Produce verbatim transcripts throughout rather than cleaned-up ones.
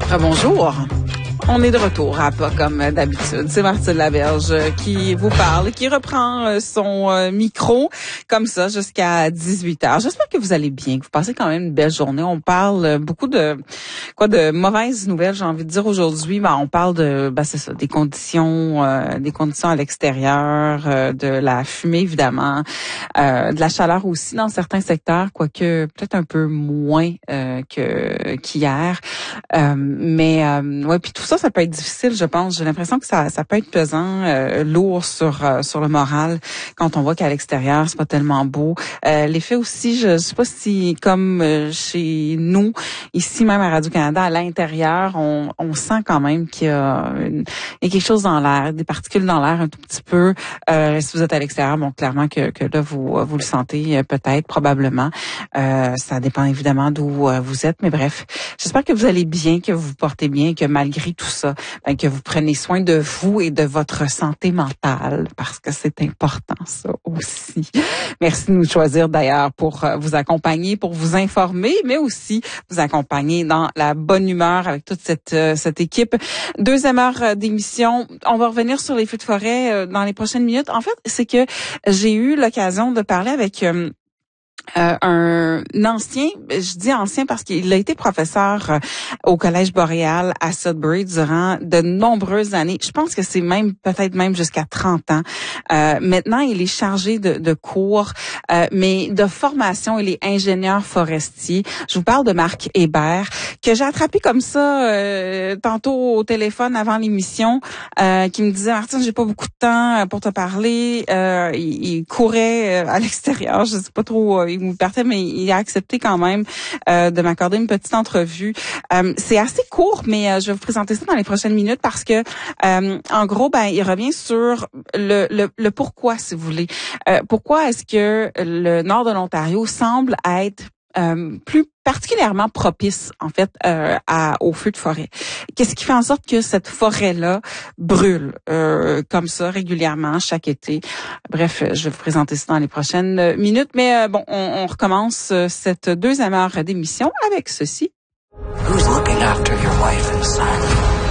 Bonjour. On est de retour à pas comme d'habitude. C'est Martine Laberge qui vous parle, qui reprend son micro comme ça jusqu'à dix-huit heures. J'espère que vous allez bien, que vous passez quand même une belle journée. On parle beaucoup de quoi de mauvaises nouvelles, j'ai envie de dire aujourd'hui. Ben, on parle de ben, c'est ça, des conditions euh, des conditions à l'extérieur, euh, de la fumée évidemment, euh, de la chaleur aussi dans certains secteurs, quoique peut-être un peu moins euh, que qu'hier. Euh, mais euh, ouais, puis tout ça ça peut être difficile, je pense. J'ai l'impression que ça, ça peut être pesant, euh, lourd sur euh, sur le moral quand on voit qu'à l'extérieur c'est pas tellement beau. Euh, L'effet aussi, je, je sais pas si comme euh, chez nous ici même à Radio-Canada, à l'intérieur, on, on sent quand même qu'il y a, une, il y a quelque chose dans l'air, des particules dans l'air un tout petit peu. Euh, si vous êtes à l'extérieur, bon clairement que que là vous vous le sentez peut-être, probablement. Euh, ça dépend évidemment d'où vous êtes, mais bref, j'espère que vous allez bien, que vous vous portez bien, que malgré tout ça, ben, que vous prenez soin de vous et de votre santé mentale, parce que c'est important, ça aussi. Merci de nous choisir d'ailleurs pour vous accompagner, pour vous informer, mais aussi vous accompagner dans la bonne humeur avec toute cette cette équipe. Deuxième heure d'émission, on va revenir sur les feux de forêt dans les prochaines minutes. En fait, c'est que j'ai eu l'occasion de parler avec euh, Euh, un ancien, je dis ancien parce qu'il a été professeur euh, au Collège Boréal à Sudbury durant de nombreuses années. Je pense que c'est même peut-être même jusqu'à trente ans. Euh, maintenant, il est chargé de, de cours, euh, mais de formation, il est ingénieur forestier. Je vous parle de Marc Hébert, que j'ai attrapé comme ça euh, tantôt au téléphone avant l'émission, euh, qui me disait « Martine, j'ai pas beaucoup de temps pour te parler. Euh, » il, il courait à l'extérieur, je sais pas trop... il me partait, mais il a accepté quand même euh, de m'accorder une petite entrevue. Euh, c'est assez court, mais euh, je vais vous présenter ça dans les prochaines minutes parce que, euh, en gros, ben, il revient sur le, le, le pourquoi, si vous voulez. Euh, pourquoi est-ce que le nord de l'Ontario semble être Euh, plus particulièrement propice en fait euh, à, aux feux de forêt. Qu'est-ce qui fait en sorte que cette forêt-là brûle euh, comme ça régulièrement chaque été? Bref, je vais vous présenter ça dans les prochaines minutes, mais euh, bon, on, on recommence cette deuxième heure d'émission avec ceci. Who's looking after your wife and son?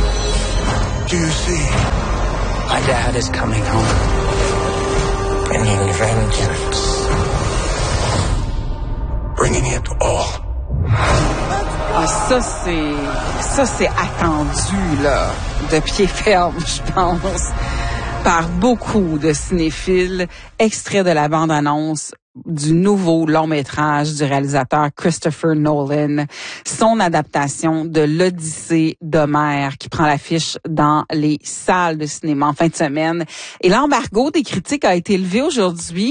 Do you see? My dad is coming home. Bringing vengeance. Bringing it all. Ah, ça c'est ça c'est attendu là, de pied ferme, je pense, par beaucoup de cinéphiles. Extrait de la bande-annonce du nouveau long-métrage du réalisateur Christopher Nolan, son adaptation de l'Odyssée d'Homère qui prend l'affiche dans les salles de cinéma en fin de semaine. Et l'embargo des critiques a été élevé aujourd'hui.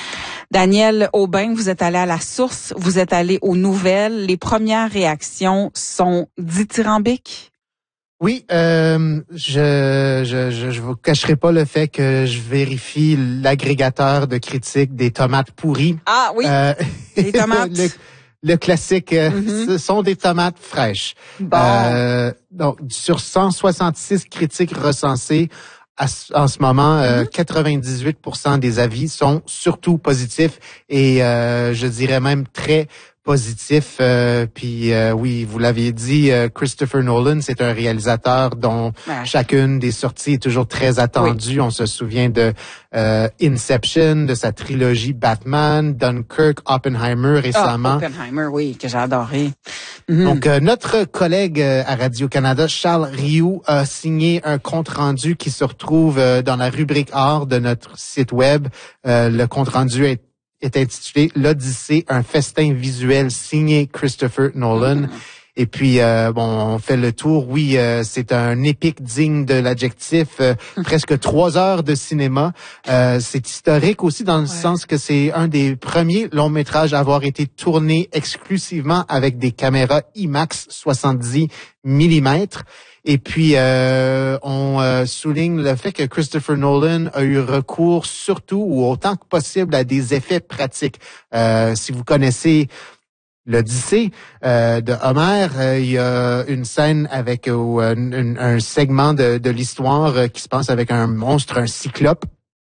Daniel Aubin, vous êtes allé à la source, vous êtes allé aux nouvelles. Les premières réactions sont dithyrambiques? Oui, euh, je, je je je vous cacherai pas le fait que je vérifie l'agrégateur de critiques des tomates pourries. Ah oui, euh, les tomates. le, le classique, mm-hmm. Ce sont des tomates fraîches. Bon. Euh, donc, sur cent soixante-six critiques recensées, en ce moment, euh, quatre-vingt-dix-huit pour cent des avis sont surtout positifs et euh, je dirais même très positifs. Euh, puis euh, oui, vous l'aviez dit, euh, Christopher Nolan, c'est un réalisateur dont ouais. chacune des sorties est toujours très attendue. Oui. On se souvient de euh, Inception, de sa trilogie Batman, Dunkirk, Oppenheimer récemment. Oh, Oppenheimer, oui, que j'ai adoré. Mm-hmm. Donc, euh, notre collègue euh, à Radio-Canada, Charles Rioux, a signé un compte-rendu qui se retrouve euh, dans la rubrique art de notre site web. Euh, le compte-rendu est, est intitulé « L'Odyssée, un festin visuel signé Christopher Nolan ». Mm-hmm. Et puis, euh, bon, on fait le tour. Oui, euh, c'est un épique digne de l'adjectif. Euh, presque trois heures de cinéma. Euh, c'est historique aussi dans le ouais. sens que c'est un des premiers longs métrages à avoir été tourné exclusivement avec des caméras IMAX soixante-dix millimètres. Et puis, euh, on euh, souligne le fait que Christopher Nolan a eu recours surtout ou autant que possible à des effets pratiques. Euh, si vous connaissez l'Odyssée euh, de Homère, euh, il y a une scène avec euh, un, un segment de, de l'histoire euh, qui se passe avec un monstre, un cyclope,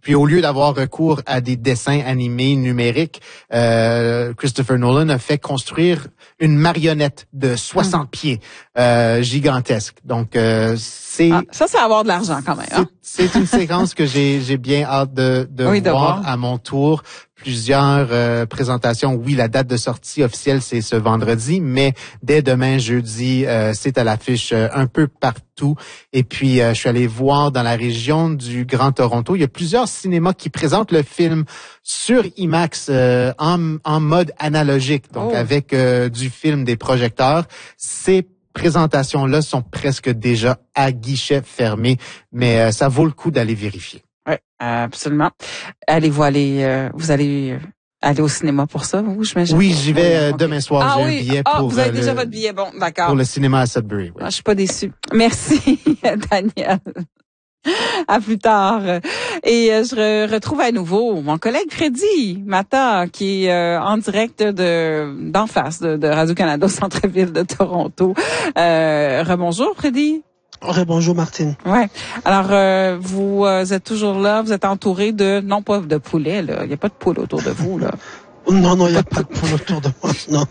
Puis au lieu d'avoir recours à des dessins animés numériques, euh, Christopher Nolan a fait construire une marionnette de soixante mmh. pieds, euh, gigantesque. Donc euh, c'est ah, ça, c'est avoir de l'argent quand même. Hein? C'est, c'est une séquence que j'ai j'ai bien hâte de, de oui, voir à mon tour. Plusieurs euh, présentations. Oui, la date de sortie officielle, c'est ce vendredi, mais dès demain, jeudi, euh, c'est à l'affiche euh, un peu partout. Et puis, euh, je suis allé voir dans la région du Grand Toronto. Il y a plusieurs cinémas qui présentent le film sur IMAX euh, en, en mode analogique, donc oh. avec euh, du film, des projecteurs. Ces présentations-là sont presque déjà à guichet fermé, mais euh, ça vaut le coup d'aller vérifier. Oui, absolument. Allez-vous aller, euh, vous allez aller au cinéma pour ça, vous, j'imagine? Oui, j'y vais euh, demain soir. Ah, j'ai oui. un billet ah, pour vous avez euh, déjà le, votre billet, bon, d'accord. Pour le cinéma à Sudbury. Oui. Ah, je suis pas déçue. Merci, Daniel. À plus tard. Et euh, je re- retrouve à nouveau mon collègue Freddy Mata, qui est euh, en direct de d'en face de, de Radio-Canada au centre-ville de Toronto. Euh, rebonjour, Freddy. Bonjour Martine. Ouais. Alors euh, vous euh, êtes toujours là, vous êtes entouré de non pas de poulets là, il y a pas de poules autour de vous là. Non non, il y a pas de poules autour de moi. Non.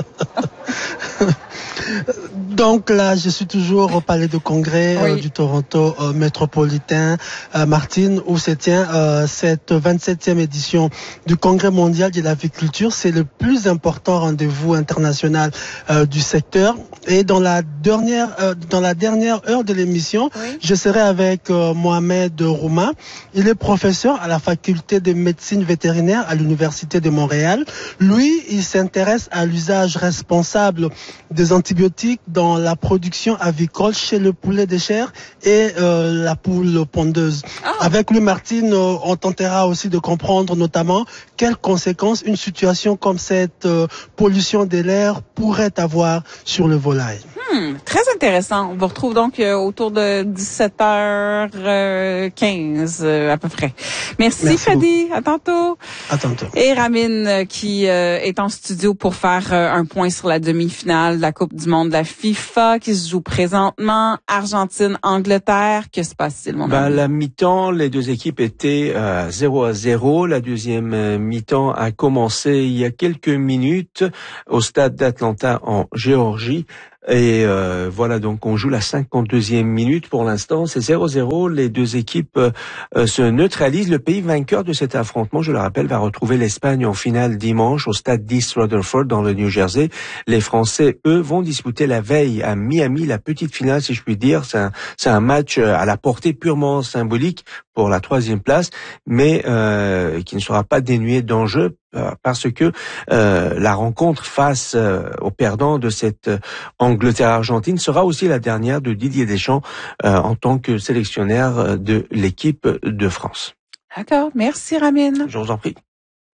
Donc là, je suis toujours au Palais de Congrès oui. euh, du Toronto euh, métropolitain, euh, Martine, où se tient euh, cette vingt-septième édition du Congrès mondial de l'agriculture. C'est le plus important rendez-vous international euh, du secteur. Et dans la dernière, euh, dans la dernière heure de l'émission, oui. je serai avec euh, Mohamed Rouma. Il est professeur à la faculté de médecine vétérinaire à l'Université de Montréal. Lui, il s'intéresse à l'usage responsable des antibiotiques dans la production avicole chez le poulet de chair et euh, la poule pondeuse. Oh. Avec lui, Martine, euh, on tentera aussi de comprendre notamment quelles conséquences une situation comme cette euh, pollution de l'air pourrait avoir sur le volaille. Hmm, très intéressant. On vous retrouve donc euh, autour de dix-sept heures quinze euh, à peu près. Merci, Merci Freddy. Beaucoup. À tantôt. À tantôt. Et Ramin euh, qui euh, est en studio pour faire euh, un point sur la demi-finale de la Coupe du monde de la FIFA qui se joue présentement. Argentine-Angleterre. Que se passe-t-il, mon ben, ami? La mi-temps, les deux équipes étaient euh, zéro à zéro. La deuxième euh, mi-temps a commencé il y a quelques minutes au stade d'Atlanta en Géorgie. Et euh, voilà, donc on joue la cinquante-deuxième minute pour l'instant, c'est zéro zéro, les deux équipes euh, se neutralisent. Le pays vainqueur de cet affrontement, je le rappelle, va retrouver l'Espagne en finale dimanche au stade d'East Rutherford dans le New Jersey. Les Français, eux, vont disputer la veille à Miami la petite finale, si je puis dire. C'est un, c'est un match à la portée purement symbolique pour la troisième place, mais euh, qui ne sera pas dénué d'enjeux parce que euh, la rencontre face euh, aux perdants de cette euh, Angleterre-Argentine sera aussi la dernière de Didier Deschamps euh, en tant que sélectionneur de l'équipe de France. D'accord, merci Ramin. Je vous en prie.